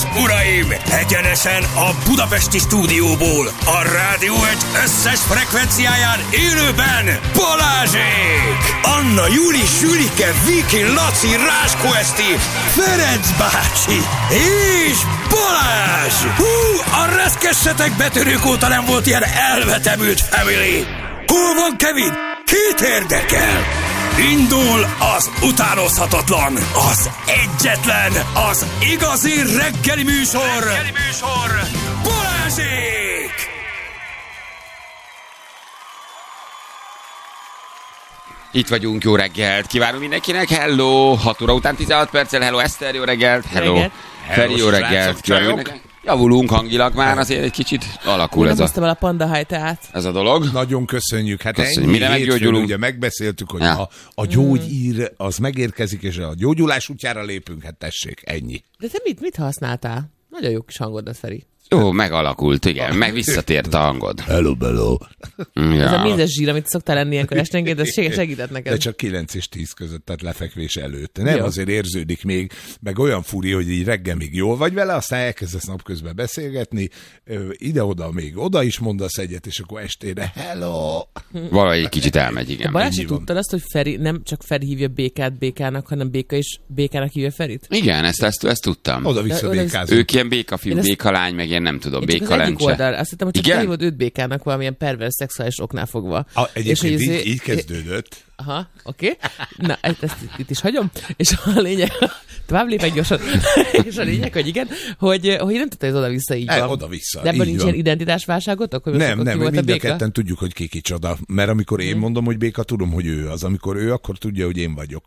uraim! Egyenesen a budapesti stúdióból, a Rádió egy összes frekvenciáján élőben Balázsék! Anna, Júli, Sülike, Viki, Laci, Ráskó Eszti, Ferenc bácsi és Balázs! Hú, a reszkessetek betörők óta nem volt ilyen elvetemült family! Hol van Kevin? Kit érdekel? Indul az utánozhatatlan, az egyetlen, az igazi reggeli műsor, Balázsék! Itt vagyunk, jó reggelt kívánunk mindenkinek, hello, 6 óra után 16 perccel, hello Eszter, jó reggelt, hello, Feri, jó reggelt kívánunk mindenkinek. Javulunk hangilag már, azért egy kicsit alakul ez a... hoztam el a Panda High teát. Ez a dolog. Nagyon köszönjük. Hát köszönjük. ennyi Mire hétfőn meggyógyulunk? ugye megbeszéltük, hogy a gyógyír az megérkezik, és a gyógyulás útjára lépünk, hát tessék, ennyi. De te mit használtál? Nagyon jó kis hangod, az Feri. Jó, megalakult, igen, meg visszatért a hangod. Hello. Ja. Ez a mézes zsír, amit szoktál lenni ilyenkor esténként, ez segített neked. De csak 9 és 10 között, tehát lefekvés előtt. Nem, jó. Azért érződik még, meg olyan furi, hogy így reggel még jól vagy vele, aztán elkezdesz napközben beszélgetni, ide-oda még oda is mondasz egyet, és akkor estére hello. Valahogy egy kicsit elmegy, igen. Balázs, tudtad azt, hogy Feri nem csak Feri hívja Békát Békának, hanem Béka is Békának hívja Ferit? Igen, ezt tudtam. Oda-vissza békázunk. Ők ilyen békafiú, békalány, meg ilyen nem tudom, békalencse. Azt hittem, hogy csak hívod őt Békának valamilyen pervers szexuális oknál fogva. Egyébként így kezdődött. Aha, oké. Na, ezt itt is hagyom. És a lényeg, tovább lépek gyorsan. És a lényeg, hogy igen, hogy nem tudta, hogy ez oda-vissza így van. Oda-vissza. De ebből nincs ilyen identitásválságotok? Hogy nem, mind a ketten tudjuk, hogy ki kicsoda. Mert amikor én mondom, hogy Béka, tudom, hogy ő az. Amikor ő, akkor tudja, hogy én vagyok.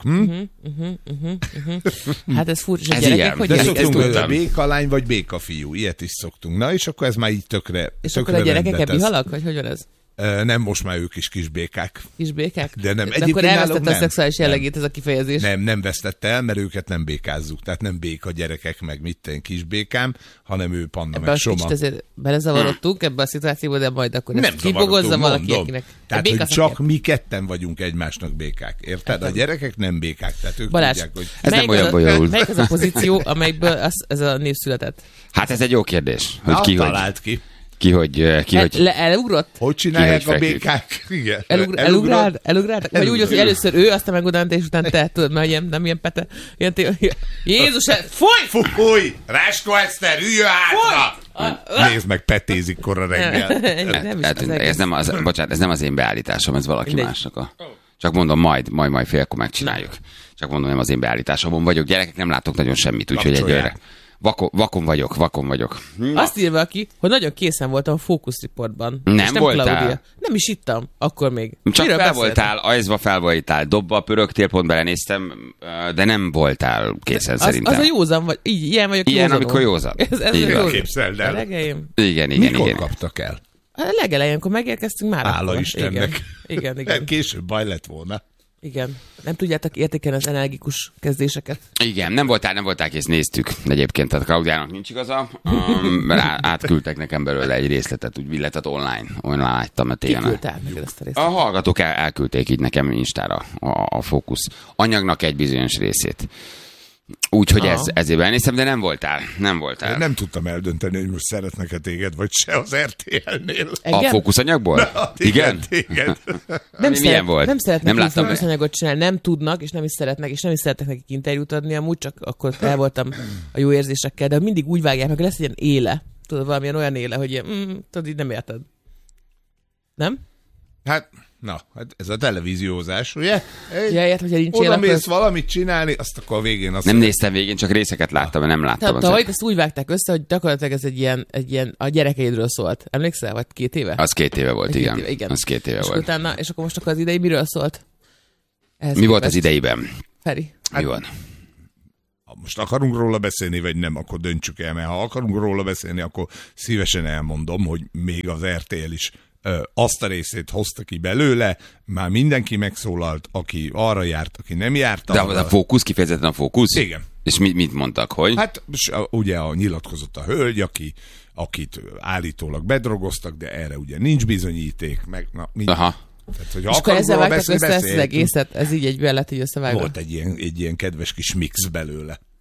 Hát ez furcsa. Ez gyerekek, ilyen. hogy de szoktunk Békalány vagy Békafiú. Ilyet is szoktunk. Na, és akkor ez már így tökre. És akkor a gyerekek ebbi halak? Vagy hogy van ez? Nem, most már ők is kisbékák. Kisbékák? De nem. De akkor elvesztette a szexuális jellegét ez a kifejezés. Nem vesztette el, mert őket nem békázzuk. Tehát nem béka gyerekek, meg mit kisbékám, hanem ő Panda, meg Soma. Kicsit ezért belezavarodtunk ebbe a szituációba, de majd akkor ezt kibogozza valaki, akinek. Tehát, hogy csak mi ketten vagyunk egymásnak békák. Érted? A gyerekek nem békák. Tehát ők Balázs, tudják, hogy... Ez nem olyan bonyolult. Melyik az a pozíció, amelyikből ez a név született? Hát ez egy jó kérdés. Hogy ki talált ki. Ki hogy... Elugrott? Hogy csinálják a békák? Igen. Elugráltak? Vagy úgy, hogy először ő, aztán meg utána és utána te, tudod, mert nem ilyen pete. Jézus, fúj! Ráskó Eszter, üljön hátra! Nézd meg, petézik kora reggel. Ez nem az én beállításom, ez valaki másnak. Csak mondom, majd félkor megcsináljuk. Csak mondom, nem az én beállításomon vagyok. Gyerekek, nem látok nagyon semmit, úgyhogy egyőre. Vakon vagyok. Azt írva ki, hogy nagyon készen voltam a Focus Reportban. Nem voltál? Claudia. Nem is ittam, akkor még. Csak fel voltál, dobba, pörögtél, pont belenéztem, de nem voltál készen szerintem. Az a józan vagy, ilyen vagyok ilyen, józanom. amikor józan. Ez józan. Képzeld el. Igen. Mikor kaptak el? A legelején, amikor megérkeztünk már. Hála Istennek. Igen. Később baj lett volna. Igen. Nem tudjátok értékelni az energikus kezdéseket. Igen, nem voltál kész, néztük. Egyébként a Klaudiának nincs igaza, mert átküldtek nekem belőle egy részletet, úgy billetet online láttam a télen. Ki küldte át neked ezt a részletet? A hallgatók elküldték így nekem Instára a Fókusz anyagnak egy bizonyos részét. Úgyhogy ezért elnéztem, de nem voltál. Nem tudtam eldönteni, hogy most szeretnek-e téged, vagy se az RTL-nél. A fókuszanyagból? Igen? Milyen volt? Nem szeretnek fókuszanyagot csinálni, nem tudnak, és nem is szeretnek, és nem is szeretnek nekik interjút adni, amúgy csak akkor el voltam a jó érzésekkel, de mindig úgy vágják meg, hogy lesz egy ilyen éle. Tudod, valamilyen olyan éle, hogy ilyen, tudod, így nem érted. Nem? Hát ez a televíziózás, ugye? Ja, hogyha nincs oda mész valamit csinálni, azt akkor a végén... Nem néztem végén, csak részeket láttam, mert nem láttam. Tavaly ezt úgy vágták össze, hogy gyakorlatilag ez egy ilyen a gyerekeidről szólt. Emlékszel? Vagy 2 éve? Az 2 éve volt, igen. Az 2 éve volt. Utána, és akkor most az idei miről szólt? Mi volt az ideiben? Feri. Mi van? Most akarunk róla beszélni, vagy nem, akkor döntsük el, mert ha akarunk róla beszélni, akkor szívesen elmondom, hogy még az RTL is azt a részét hozta ki belőle, már mindenki megszólalt, aki arra járt, aki nem járt. De a Fókusz, kifejezetten a Fókusz? Igen. És mit mondtak, hogy? Hát ugye nyilatkozott a hölgy, akit állítólag bedrogoztak, de erre ugye nincs bizonyíték, meg Aha. Tehát, hogy és akkor ezzel vágtak össze ezt az egészet, ez így egy lett így összevágva. Volt egy ilyen kedves kis mix belőle.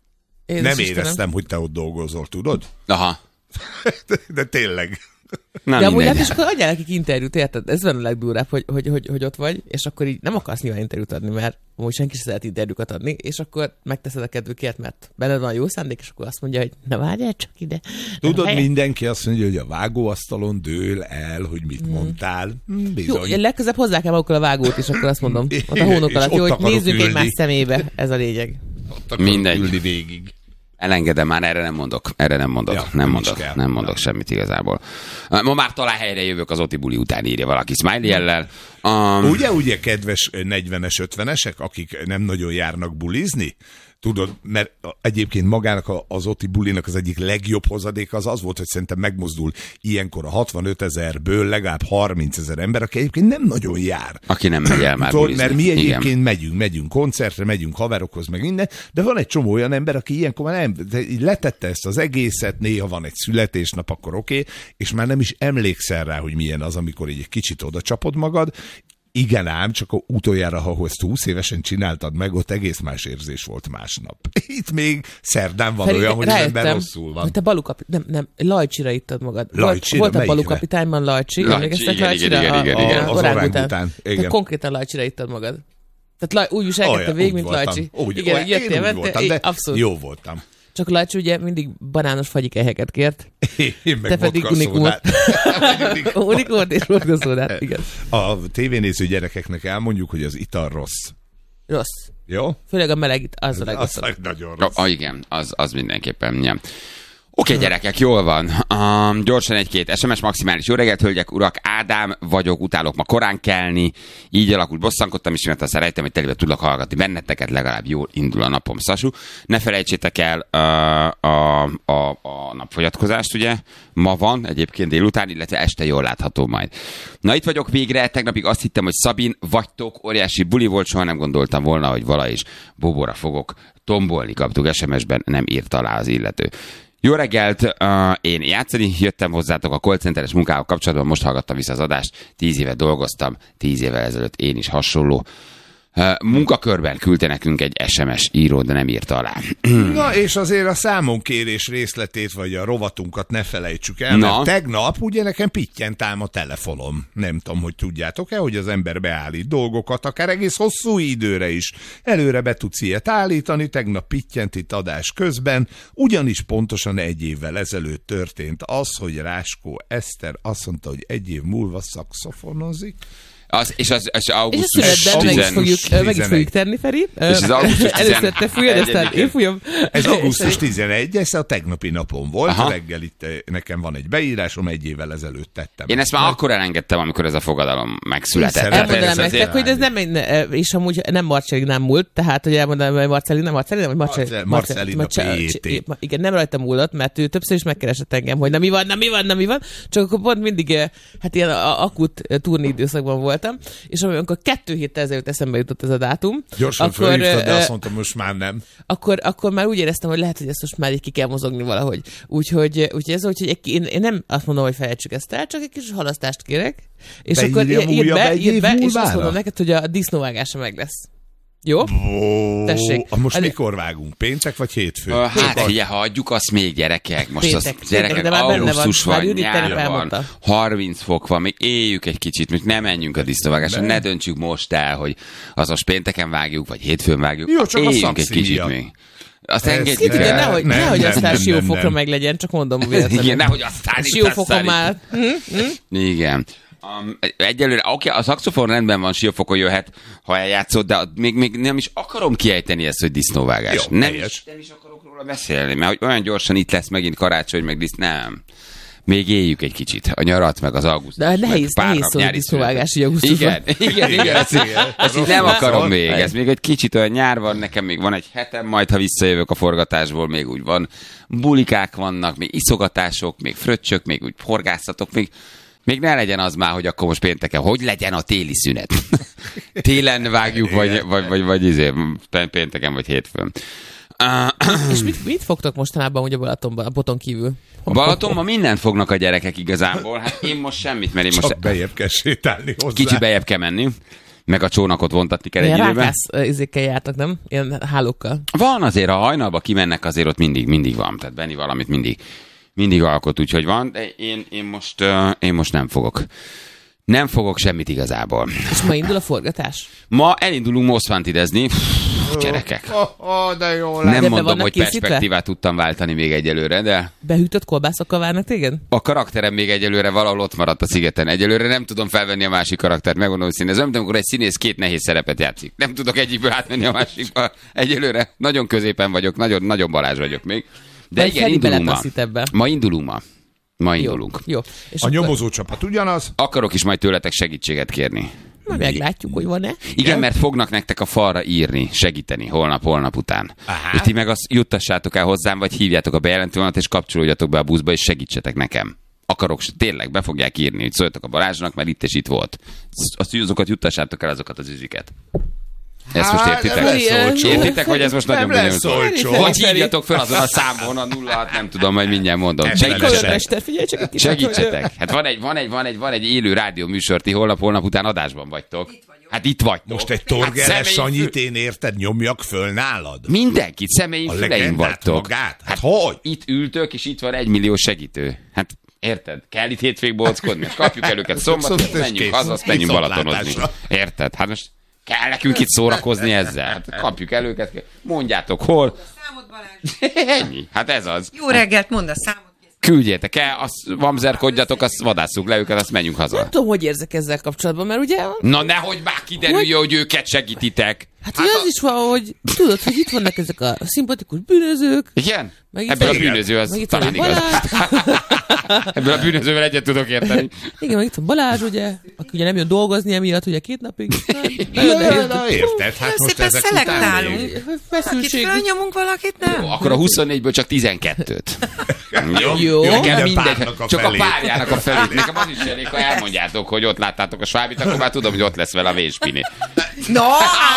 Nem éreztem, hogy te ott dolgozol, tudod? Aha. De tényleg. Na, de amúgy mindegy. hát is akkor adjál nekik interjút, érted? Ez van a legdurább, hogy ott vagy, és akkor így nem akarsz nyilván interjút adni, mert amúgy senki sem szeret interjúkat adni, és akkor megteszed a kedvükért, mert benned van jó szándék, és akkor azt mondja, hogy na várjál csak ide. Tudod, mindenki azt mondja, hogy a vágóasztalon dől el, hogy mit mondtál. Bizony. Jó, legközebb hozzá kell magukkal a vágót, és akkor azt mondom. Ott a hónok És alatt, ott jó, hogy akarok nézzük ülni. egymás szemébe. Ez a lényeg. Ott akarok Mindegy. ülni végig. Elengedem már, erre nem mondok. Ja, Nem mondok semmit igazából. Ma már talán helyre jövök az Oti buli után, írja valaki smiley jellel. Ugye, kedves 40-es, 50-esek, akik nem nagyon járnak bulizni? Tudod, mert egyébként magának az Oti bulinak az egyik legjobb hozadék az volt, hogy szerintem megmozdul ilyenkor a 65 000-ből legalább 30 000 ember, aki egyébként nem nagyon jár. Aki nem megy el már bulizni. Mert mi egyébként Igen. megyünk koncertre, megyünk haverokhoz, meg minden, de van egy csomó olyan ember, aki ilyenkor már nem, de így letette ezt az egészet, néha van egy születésnap, akkor oké, és már nem is emlékszel rá, hogy milyen az, amikor így egy kicsit oda csapod magad. Igen ám, csak utoljára, ha ezt 20 évesen csináltad meg, ott egész más érzés volt másnap. Itt még szerdán van olyan, hogy az ember rosszul van. Hogy te nem, Lajcsira ittad magad. Lajcsira? Volt a Melyikre? Balukapitányban Lajcsi. Lajcsi, Emlékeztek igen, Lajcsira? igen. Az orángután. Igen. Te konkrétan Lajcsira ittad magad. Tehát úgy viselkedte végig, mint Lajcsi. Igen, én úgy voltam, de abszolút. jó voltam. Csak Lajcsi ugye mindig banános fagyikelyheket kért. Én meg Te pedig unikumot. Unikumot és vodkaszódát, igen. A tévénéző gyerekeknek elmondjuk, hogy az ital rossz. Rossz. Jó? Főleg a meleg, az a Az legrosszabb. nagyon rossz. Igen, az mindenképpen. Ja. Oké, gyerekek, jól van. Gyorsan egy-két SMS maximális. Jó reggelt, hölgyek, urak, Ádám vagyok, utálok ma korán kelni. Így alakult, bosszankodtam, és mert azt rejtem, hogy telibe tudlak hallgatni benneteket, legalább jól indul a napom. Szasú, ne felejtsétek el a napfogyatkozást, ugye? Ma van, egyébként délután, illetve este jól látható majd. Na, itt vagyok végre, tegnapig azt hittem, hogy Szabin, vagytok, óriási buli volt, soha nem gondoltam volna, hogy vala is Bobóra fogok tombolni, kaptuk SMS-ben, nem írt alá az illető. Jó reggelt, én játszani jöttem hozzátok a call centeres munkával kapcsolatban, most hallgattam vissza az adást, 10 éve dolgoztam, 10 évvel ezelőtt én is hasonló munkakörben küldte nekünk egy SMS író, de nem írta alá. Na, és azért a számonkérés részletét, vagy a rovatunkat ne felejtsük el, Na. mert tegnap ugye nekem pittyent ám a telefonom. Nem tudom, hogy tudjátok-e, hogy az ember beállít dolgokat, akár egész hosszú időre is. Előre be tudsz ilyet állítani, tegnap pittyent itt adás közben, ugyanis pontosan 1 évvel ezelőtt történt az, hogy Ráskó Eszter azt mondta, hogy 1 év múlva szaxofonozik. És az És a augusztus születben meg is fogjuk tenni, Feri. És az augusztus Először te fújod, aztán én fújom. Ez augusztus 11, ez a tegnapi napon volt, Aha. reggel itt nekem van egy beírásom, 1 évvel ezelőtt tettem. Én ezt már akkor elengedtem, amikor ez a fogadalom megszületett. Én Tehát Elmondanám ez azért- nektek, hogy ez nem, és amúgy nem Marcellinán múlt, tehát, hogy elmondanám, hogy Marcellinán, Marcellina P.T. Igen, nem rajta múlott, mert ő többször is megkeresett engem, hogy na mi van, csak akkor pont mindig, hát ilyen akut turné időszakban voltam, és amikor 2 héttel ezelőtt eszembe jutott ez a dátum, Gyorsan akkor, fölhívtad, de azt mondtam, most már nem. akkor már úgy éreztem, hogy lehet, hogy ezt most már így ki kell mozogni valahogy. Úgyhogy ez úgy, hogy én nem azt mondom, hogy felejtsük ezt el, csak egy kis halasztást kérek. És De akkor írjam írd újabb be, egy év és azt múlvára? mondom neked, hogy a disznóvágása meg lesz. Jó? Ó, Tessék. most Ali- mikor vágunk? Péntek vagy hétfő? Hát figyelj, hagyjuk azt még, gyerekek. Most Péntek, az gyerekek, de már benne van. augusztus Már van, Judit nyár tegnap van, elmondta. 30 fok van, még éljük egy kicsit, még ne menjünk a disznóvágásra, ne döntsük most el, hogy az most pénteken vágjuk, vagy hétfőn vágjuk. Jó, csak a éljünk egy kicsit szakszíja. még. Azt Ez engedjük Ki tudja, el. nehogy aztán nem, siófokra nem. meglegyen, csak mondom véletlenül. Igen, nehogy aztán itt Siófokon aztán már. Igen. Egyelőre, oké, a szaxofon rendben van, siófokon jöhet, ha eljátszod, de még nem is akarom kiejteni ezt, hogy disznóvágás. Jó, nem helyes. is akarok róla beszélni, mert hogy olyan gyorsan itt lesz megint karácsony, meg nem. Még éljük egy kicsit a nyarat, meg az augusztus. De nehéz szólni disznóvágás, így augusztusban. Igen, ezt így nem akarom még. Ez még egy kicsit olyan nyár van, nekem még van egy hetem, majd ha visszajövök a forgatásból, még úgy van. Bulikák vannak, még iszogatások, még fröccsök, még úgy horgászatok, még ne legyen az már, hogy akkor most pénteken, hogy legyen a téli szünet. Télen vágjuk, vagy pénteken, vagy hétfőn. És mit fogtok mostanában ugye Balatonban, a boton kívül? A Balatonban mindent fognak a gyerekek igazából. Hát én most semmit, mert én most Csak bejebb kell sétálni hozzá. kicsit bejebb kell menni. meg a csónakot vontatni kell egy Ilyen időben. rákász izékkel jártak, nem? Ilyen hálókkal. Van azért, ha hajnalba kimennek, azért ott mindig van. Tehát Benni valamit mindig alkot, úgyhogy van. De én most nem fogok. Nem fogok semmit igazából. És ma indul a forgatás? Ma elindulunk Most Wanted-ezni. Gyerekek. De jó Nem be mondom, vannak hogy készítve? perspektívát tudtam váltani még egyelőre, de Behűtött kolbászokkal várnak téged? a karakterem még egyelőre valahol ott maradt a szigeten. Egyelőre nem tudom felvenni a másik karaktert, megmondom, hogy ez olyan, amikor egy színész 2 nehéz szerepet játszik. Nem tudok egyikből átmenni a másikba. Egyelőre nagyon középen vagyok, nagyon Balázs vagyok még. De Vagy igen, Feri indulunk ma. beletaszít ebbe. Ma indulunk. Ma indulunk. Jó. És A akkor nyomozó csapat ugyanaz? Akarok is majd tőletek segítséget kérni. majd meglátjuk, hogy van-e. Igen, mert fognak nektek a falra írni, segíteni holnap után. Aha. És ti meg azt juttassátok el hozzám, vagy hívjátok a bejelentővonalat, és kapcsolódjatok be a buszba, és segítsetek nekem. Akarok, tényleg be fogják írni, hogy szóljatok a Balázsnak, mert itt és itt volt. Azokat juttassátok el, azokat az üziket. Ezt most értitek? nem lesz olcsó. Értitek, hogy ez most Nem nagyon lesz bonyolult? olcsó. Vagy hívjatok fel azon a számon, a 06, nem tudom, majd mindjárt mondom. Segítsetek. Mester, figyelj csak egy Segítsetek. Hát van egy élő rádió műsor, ti holnap után adásban vagytok. Hát itt vagytok. Most egy Hát Torgeres személyi Sanyit én érted, nyomjak föl nálad? Mindenkit, személyi A füleim legendát vagytok. magát? Hát hogy? Itt ültök, és itt van 1 millió segítő. Hát érted? Kell itt hétvég bóckodni? Kapjuk el őket szombaton, Viszont menjünk kész. haza, azt menjünk Balatonozni. Viszontlátásra. Érted? Hát most kell nekünk itt szórakozni ezzel? Hát kapjuk el őket, mondjátok hol. Számot, Balázs. Ennyi. Hát ez az. Jó reggelt, mondd a számot. Küldjétek el, azt vamzerkodjatok, azt vadásszuk le őket, azt menjünk haza. Nem tudom, hogy érzek ezzel kapcsolatban, mert ugye... Na nehogy már kiderüljön, hogy őket segítitek. Hát hogy az is van, hogy tudod, hogy itt vannak ezek a szimpatikus bűnözők, Igen? meg itt Ebből a van- bűnöző az meg itt van talán egy igaz. Balázs. Ebből a bűnözővel egyet tudok érteni. Igen, meg itt van Balázs, ugye, aki ugye nem jön dolgozni emiatt, ugye 2 napig. Na, érted? Hát most Szépen ezek után szelektálunk. még. Akit Feszültség. fölnyomunk, valakit nem. Jó, akkor a 24-ből csak 12-t. Jó. Nekem Minden mindegy, párnak a csak felét. a párjának a felét. Nekem az is elég, ha elmondjátok, hogy ott láttátok a Svábit, akkor már tudom, hogy ott lesz vele a Véspiné. No!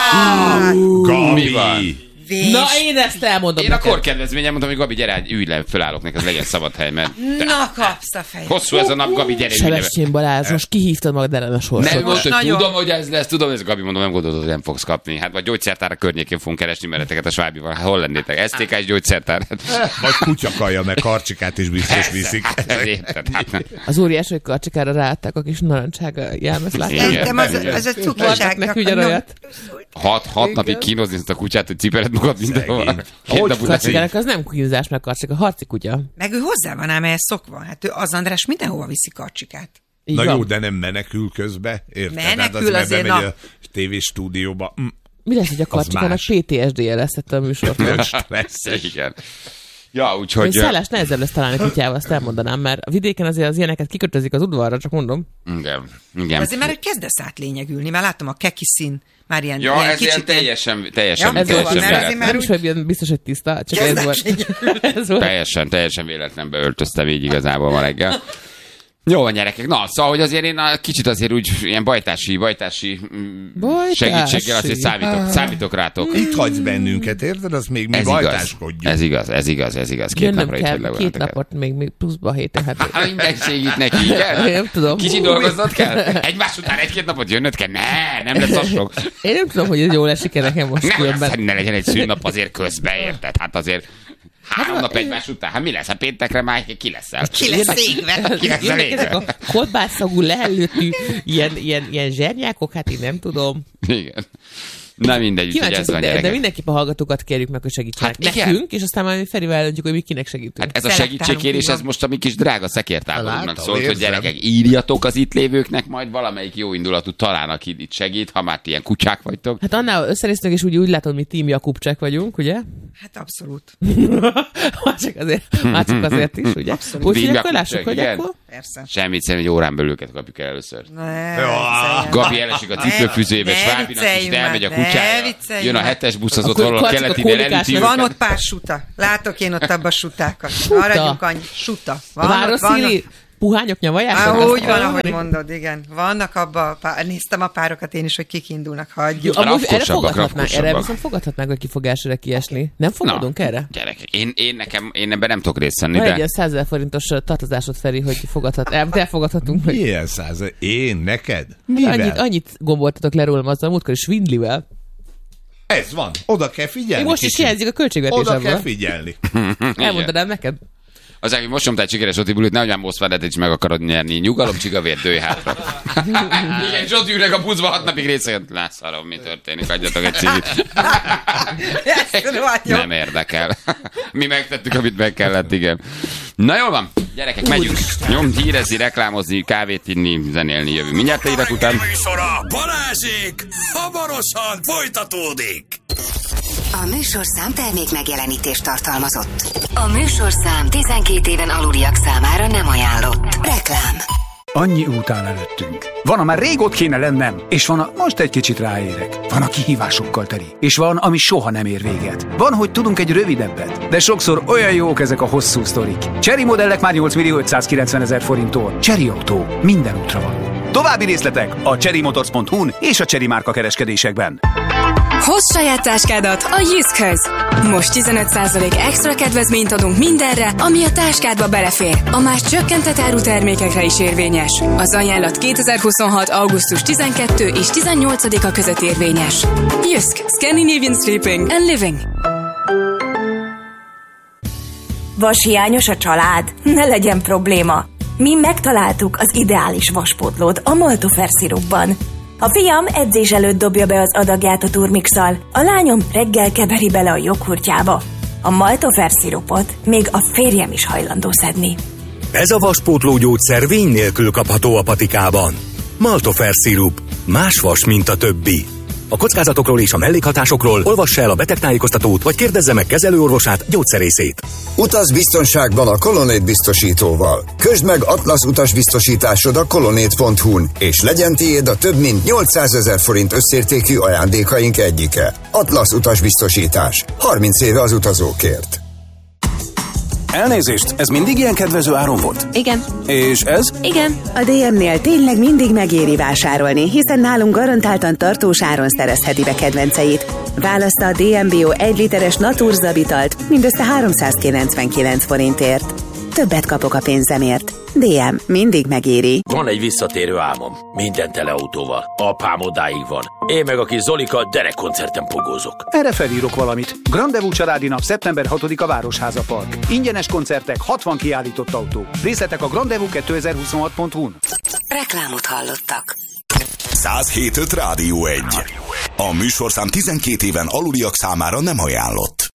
Mi van? Gabi! Na, én ezt elmondom Én a neked. korkedvezményem mondtam, hogy Gabi, gyere, ülj le, fölállok neked, legyen szabad hely, mert Na, kapsz a fejed. hosszú ez a nap, Gabi, gyere, ülj le. Sebestyén Balázs, most kihívtad magad ellen a sorsot. Nem, most, hogy nagyon. tudom, hogy ez lesz, tudom, ez Gabi, mondom, nem gondolod, hogy nem fogsz kapni. Hát vagy gyógyszertára környékén fogunk keresni mereteket a Svábival. Hát hol lennétek? STK-s gyógyszertár. Vagy kutyakaja, meg karcsikát is biztos viszik. Hát, érted? Hát, nem. Az óriás, hogy karcsikára ráadták a kis narancsága jelmezt, látták? Igen. Szerintem az a cukiságnak. Neki ugyanolyat. 6 napig kínozni ezt a kutyát, hogy cipeled magad mindenhova. Szegény. Két nap után- Karcsikának az nem kínzás, meg karcsika, harci kutya. Meg ő hozzá van ám ehhez szokva. Hát ő az András mindenhova viszi karcsikát. Így Na van. jó, de nem menekül közbe, érted? Menekül hát azért, bemegy na. a tévéstúdióba. Mi lesz, hogy a karcsikának más. PTSD-je lesz ettől a műsortól? Igen. Ja, Hogy úgyhogy... szállás nehezebb lesz találni kutyával, azt elmondanám, mert a vidéken azért az ilyeneket kikötözik az udvarra, csak mondom. Igen. Azért már hogy kezdesz átlényegülni, már látom a keki szín, már ilyen, Ja, ilyen ez ilyen kicsit teljesen Ja, Ez volt Jó van, tiszta. mert azért már Nem is vagy biztos, hogy tiszta, csak ez volt. Ez volt. teljesen véletlenbe öltöztem így igazából ma reggel. Jó van, gyerekek. Na, szóval, hogy azért én kicsit azért úgy ilyen bajtási segítséggel azért számítok rátok. Itt hagysz bennünket, érted? Az még mi Ez igaz. bajtáskodjunk. Ez igaz. 2 Jönnöm napra itt kell, hogy 2 leülnek. napot még pluszba héten. Hát, Minden segít neki, igen? nem tudom. Kicsit dolgoznod kell? Egymás után 1-2 napot jönnöd kell? Nem lesz az sok. Én nem tudom, hogy ez jól esik-e nekem most különben. Ne legyen egy szűnnap azért közbe, érted? Hát azért 3 nap egymás után. Hát mi lesz? Hát péntekre már ki leszel? ki lesz égve. Ki lesz Jönnek elég? ezek a kolbászszagú leellőtű ilyen zsernyákok, hát én nem tudom. Igen. Na mindegy, úgyhogy ez van, De gyerekek. mindenképp a hallgatókat kérjük meg, hogy segítsenek Hát igen. nekünk, és aztán majd Ferivel eldöntjük, hogy mi kinek segítünk. Hát ez a Szelektálunk, segítségkérés, így van. ez most a mi kis drága szekértáborunknak Látom, szólt, hogy érzem. gyerekek, írjatok az itt lévőknek, majd valamelyik jó indulatú talán, aki itt segít, ha már ti ilyen kutyák vagytok. Hát annál összenéztünk, és úgy látod, mi Team Jakubcsek vagyunk, ugye? Hát abszolút. Már csak azért is, ugye? Úgy Team hogy akkor Jakubcsek, lássuk, hogy igen. akkor... Persze. Semmit szerintem, egy órán belül őket kapjuk el először. Ne, Jó. vicceljen. Gabi elesik a cipőfűzőjébe, Ne Svábinak is vicceljünk ide elmegy a már, ne kutyája. vicceljünk Jön a már. 7-es busz, az ott Akkor valahol a Karcika keletinél kódikás elüti lesz. Van őket. ott pár suta. Látok én ott abba sutákat. Maradjunk annyi. Suta. Van ott, Városili puhányok nyavalják? Úgy van, ahogy mondod, igen. Vannak abban, néztem a párokat én is, hogy kik indulnak, hagyjuk. Erre viszont fogadhatnánk, hogy kifogásra kiesni. Nem fogadunk erre? Gyerekek, én ebben nem tudok részt venni, de... egy ilyen 100 000 forintos tartozásod, Feri, hogy elfogadhatunk. Milyen 100 000? Én? Neked? Mivel? Annyit gomboltatok le rólam azzal a múltkori Svindlivel. Ez van. Oda kell figyelni. Most is hiányzik a költségvetésemből. Oda kell figyelni. Elmondanám neked? Az, aki most mondta egy sikeres Otibulit, nehogy már Moszkvádet is meg akarod nyerni. Nyugalom, csigavér, dőj hátra. Igen, és ott ülnek a buszba 6 napig részeket. Lászarom, mi történik, adjatok egy cigit. Nem érdekel. Mi megtettük, amit meg kellett, igen. Na jól van, gyerekek, megyünk. Nyom, hírezni, reklámozni, kávét inni, zenélni, jövünk. Mindjárt a hírek után. Balázsék hamarosan folytatódik. A műsorszám termék megjelenítést tartalmazott. A műsorszám 12 éven aluliak számára nem ajánlott. Reklám. Annyi út áll előttünk. Van, már rég ott kéne lennem, és van, most egy kicsit ráérek. Van, a kihívásokkal teli, és van, ami soha nem ér véget. Van, hogy tudunk egy rövidebbet, de sokszor olyan jók ezek a hosszú sztorik. Chery modellek már 8.590.000 forinttól. Chery Autó, minden útra való. További részletek a cherrymotors.hu-n és a Chery márka kereskedésekben. Hozz saját táskádat a Jyszkhöz! Most 15% extra kedvezményt adunk mindenre, ami a táskádba belefér. A más csökkentett áru termékekre is érvényes. Az ajánlat 2026. augusztus 12 és 18-a között érvényes. Jysk, Scandinavian Sleeping and Living. Vashiányos a család? Ne legyen probléma. Mi megtaláltuk az ideális vaspótlót a Maltofer szirupban. A fiam edzés előtt dobja be az adagját a turmixal, a lányom reggel keveri bele a joghurtjába. A Maltofer szirupot még a férjem is hajlandó szedni. Ez a vaspótló gyógyszer vény nélkül kapható a patikában. Maltofer szirup. Más vas, mint a többi. A kockázatokról és a mellékhatásokról olvassa el a betegtájékoztatót, vagy kérdezze meg kezelőorvosát, gyógyszerészét. Utaz biztonságban a Colonnade biztosítóval. Közd meg Atlasz utasbiztosításod a colonnade.hu-n, és legyen tiéd a több mint 800 000 forint összértékű ajándékaink egyike. Atlasz utasbiztosítás. 30 éve az utazókért. Elnézést, ez mindig ilyen kedvező áron volt? Igen. És ez? Igen. A DM-nél tényleg mindig megéri vásárolni, hiszen nálunk garantáltan tartós áron szerezheti be kedvenceit. Választa a DM Bio 1 literes Naturza italt mindössze 399 forintért. Többet kapok a pénzemért. DM mindig megéri. Van egy visszatérő álmom. Minden tele autóval. Apám odáig van. Én meg a kis Zolika derekkoncerten pogózok. Erre felírok valamit. Grandevú családi nap szeptember 6-a Városháza Park. Ingyenes koncertek, 60 kiállított autó. Részletek a grandevú2026.hu-n. Reklámot hallottak. 107.5 Rádió 1. A műsorszám 12 éven aluliak számára nem ajánlott.